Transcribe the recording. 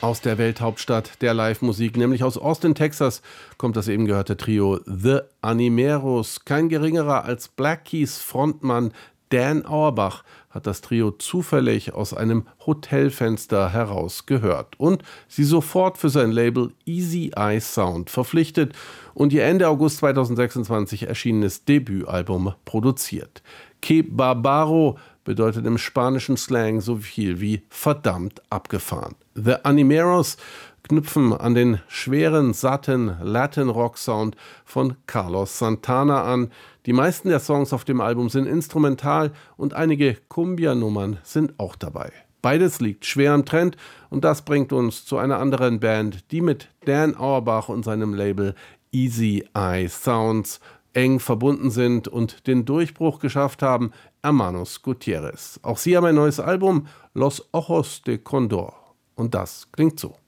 Aus der Welthauptstadt der Live-Musik, nämlich aus Austin, Texas, kommt das eben gehörte Trio The Animeros. Kein geringerer als Black Keys Frontmann Dan Auerbach hat das Trio zufällig aus einem Hotelfenster heraus gehört und sie sofort für sein Label Easy Eye Sound verpflichtet und ihr Ende August 2026 erschienenes Debütalbum produziert. Que Barbaro bedeutet im spanischen Slang so viel wie verdammt abgefahren. The Animeros knüpfen an den schweren, satten Latin-Rock-Sound von Carlos Santana an. Die meisten der Songs auf dem Album sind instrumental und einige Cumbia-Nummern sind auch dabei. Beides liegt schwer am Trend und das bringt uns zu einer anderen Band, die mit Dan Auerbach und seinem Label Easy Eye Sounds eng verbunden sind und den Durchbruch geschafft haben, Hermanos Gutierrez. Auch sie haben ein neues Album, Los Ojos de Condor. Und das klingt so.